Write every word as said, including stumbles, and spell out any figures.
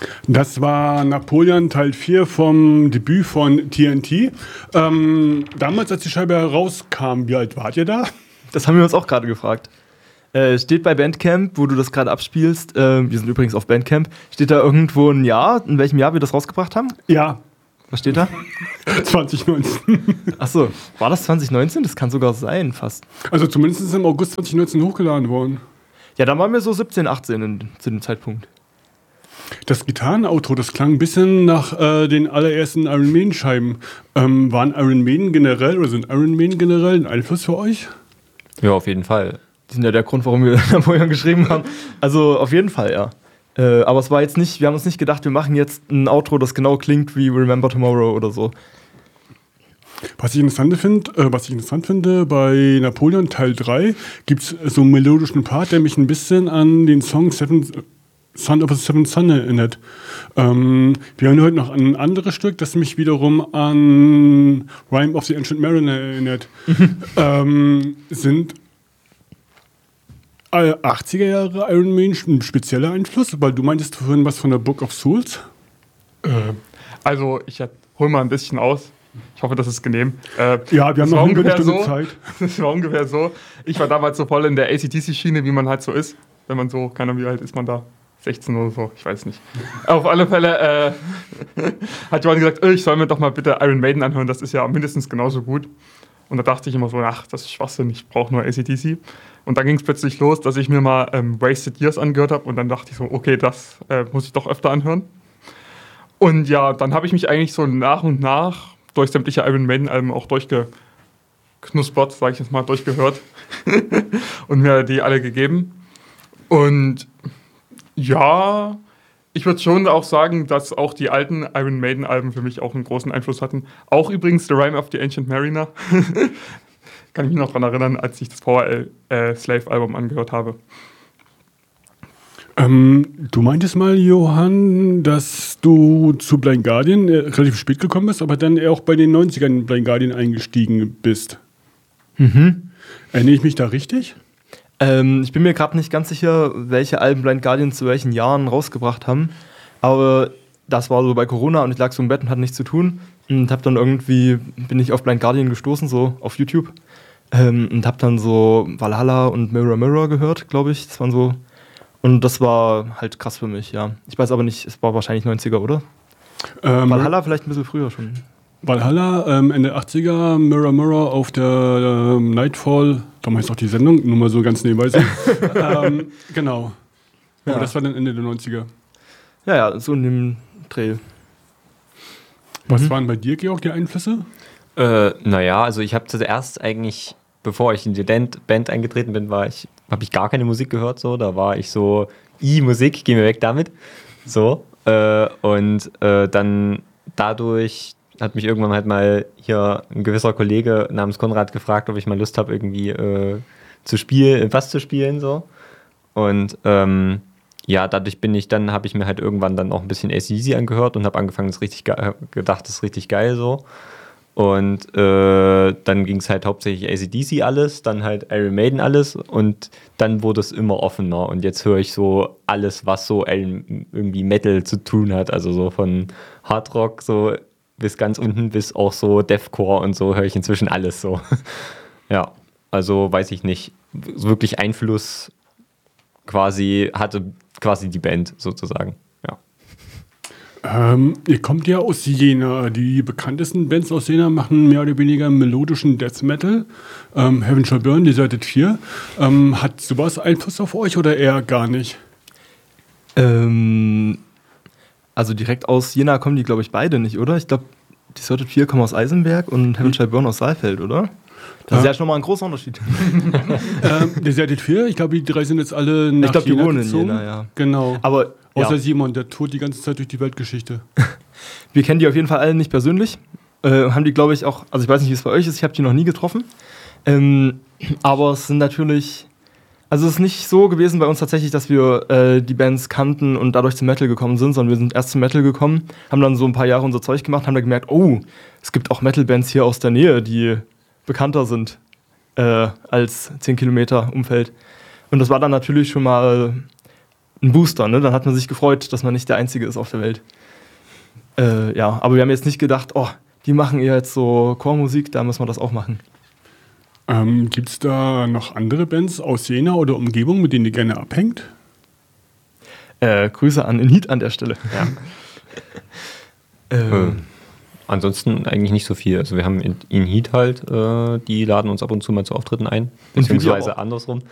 Das war Napoleon Teil vier vom Debüt von T N T. Ähm, damals, als die Scheibe herauskam, wie alt wart ihr da? Das haben wir uns auch gerade gefragt. Äh, steht bei Bandcamp, wo du das gerade abspielst, äh, wir sind übrigens auf Bandcamp, steht da irgendwo ein Jahr, in welchem Jahr wir das rausgebracht haben? Ja. Was steht da? zwanzig neunzehn. Achso, war das zwanzig neunzehn? Das kann sogar sein, fast. Also zumindest ist es im August zwanzig neunzehn hochgeladen worden. Ja, dann waren wir so siebzehn, achtzehn in, zu dem Zeitpunkt. Das Gitarrenoutro, das klang ein bisschen nach äh, den allerersten Iron Maiden-Scheiben. Ähm, waren Iron Maiden generell oder sind Iron Maiden generell ein Einfluss für euch? Ja, auf jeden Fall. Die sind ja der Grund, warum wir Napoleon geschrieben haben. Also auf jeden Fall, ja. Äh, aber es war jetzt nicht, wir haben uns nicht gedacht, wir machen jetzt ein Outro, das genau klingt wie Remember Tomorrow oder so. Was ich interessant finde, äh, was ich interessant finde, bei Napoleon Teil drei gibt es so einen melodischen Part, der mich ein bisschen an den Song Seven, Son of a Seventh Son erinnert. Ähm, wir hören heute noch ein anderes Stück, das mich wiederum an Rime of the Ancient Mariner erinnert. ähm, sind achtziger Jahre Iron Maiden ein spezieller Einfluss? Weil du meintest vorhin was von der Book of Souls? Äh, also, ich hole mal ein bisschen aus. Ich hoffe, das ist genehm. Äh, ja, wir haben noch eine Stunde so, Zeit. Das war ungefähr so. Ich war damals so voll in der A C D C-Schiene, wie man halt so ist. Wenn man so, keine Ahnung, wie alt ist man da? sechzehn oder so, ich weiß nicht. Auf alle Fälle äh, hat Johann gesagt, ich soll mir doch mal bitte Iron Maiden anhören, das ist ja mindestens genauso gut. Und da dachte ich immer so, ach, das ist Schwachsinn, ich brauche nur A C D C. Und dann ging es plötzlich los, dass ich mir mal ähm, Wasted Years angehört habe und dann dachte ich so, okay, das äh, muss ich doch öfter anhören. Und ja, dann habe ich mich eigentlich so nach und nach durch sämtliche Iron Maiden-Alben auch durchgeknuspert, sage ich jetzt mal, durchgehört und mir die alle gegeben. Und ja, ich würde schon auch sagen, dass auch die alten Iron Maiden-Alben für mich auch einen großen Einfluss hatten. Auch übrigens The Rime of the Ancient Mariner. Kann ich mich noch daran erinnern, als ich das Power äh, Slave-Album angehört habe. Ähm, du meintest mal, Johann, dass du zu Blind Guardian äh, relativ spät gekommen bist, aber dann eher auch bei den neunzigern in Blind Guardian eingestiegen bist. Mhm. Erinnere ich mich da richtig? Ähm, ich bin mir gerade nicht ganz sicher, welche Alben Blind Guardian zu welchen Jahren rausgebracht haben. Aber das war so bei Corona und ich lag so im Bett und hatte nichts zu tun. Und hab dann irgendwie, bin ich auf Blind Guardian gestoßen, so auf YouTube. Ähm, und hab dann so Valhalla und Mirror Mirror gehört, glaube ich. Das waren so. Und das war halt krass für mich, ja. Ich weiß aber nicht, es war wahrscheinlich neunziger, oder? Ähm, Valhalla vielleicht ein bisschen früher schon. Valhalla, ähm, Ende achtziger, Mirror Mirror auf der ähm, Nightfall, da mache ich auch die Sendung, nur mal so ganz nebenbei. ähm, genau. Ja. Aber das war dann Ende der neunziger. Ja, ja, so in dem Dreh. Was mhm. waren bei dir, Georg, die Einflüsse? Äh, naja, also ich habe zuerst eigentlich, bevor ich in die Band, Band eingetreten bin, war ich, habe ich gar keine Musik gehört, so, da war ich so, i Musik, geh mir weg damit, so, äh, und äh, dann dadurch hat mich irgendwann halt mal hier ein gewisser Kollege namens Konrad gefragt, ob ich mal Lust habe, irgendwie äh, zu spielen, Bass zu spielen, so, und ähm, ja, dadurch bin ich dann, habe ich mir halt irgendwann dann auch ein bisschen A C D C angehört und habe angefangen, das richtig ge- gedacht, das ist richtig geil, so. Und äh, dann ging es halt hauptsächlich A C D C alles, dann halt Iron Maiden alles und dann wurde es immer offener und jetzt höre ich so alles, was so irgendwie Metal zu tun hat, also so von Hardrock so bis ganz unten bis auch so Deathcore und so höre ich inzwischen alles so. Ja, also weiß ich nicht, wirklich Einfluss quasi hatte quasi die Band sozusagen. Ähm, ihr kommt ja aus Jena. Die bekanntesten Bands aus Jena machen mehr oder weniger melodischen Death Metal. Ähm, Heaven Shall Burn, Deserted vier. Ähm, hat sowas Einfluss auf euch oder eher gar nicht? Ähm, also direkt aus Jena kommen die, glaube ich, beide nicht, oder? Ich glaube, Deserted vier kommen aus Eisenberg und Heaven Shall Burn aus Saalfeld, oder? Das ist ja schon mal ein großer Unterschied. ähm, Deserted vier, ich glaube, die drei sind jetzt alle nach Ich glaube, die Jena wohnen in gezogen. Jena, ja. Genau. Aber außer ja. Simon, der tourt die ganze Zeit durch die Weltgeschichte. Wir kennen die auf jeden Fall alle nicht persönlich. Äh, haben die, glaube ich, auch, also ich weiß nicht, wie es bei euch ist, ich habe die noch nie getroffen. Ähm, aber es sind natürlich, also es ist nicht so gewesen bei uns tatsächlich, dass wir äh, die Bands kannten und dadurch zum Metal gekommen sind, sondern wir sind erst zum Metal gekommen, haben dann so ein paar Jahre unser Zeug gemacht, haben dann gemerkt, oh, es gibt auch Metal-Bands hier aus der Nähe, die bekannter sind äh, als zehn Kilometer Umfeld. Und das war dann natürlich schon mal ein Booster, ne? Dann hat man sich gefreut, dass man nicht der Einzige ist auf der Welt. Äh, ja, aber wir haben jetzt nicht gedacht, oh, die machen eher jetzt so Chormusik, da müssen wir das auch machen. Ähm, Gibt es da noch andere Bands aus Jena oder Umgebung, mit denen ihr gerne abhängt? Äh, Grüße an Inhit an der Stelle. Ja. ähm, äh, ansonsten eigentlich nicht so viel. Also wir haben in, in Heat halt, äh, die laden uns ab und zu mal zu Auftritten ein. Und wie die Beziehungsweise auch- andersrum.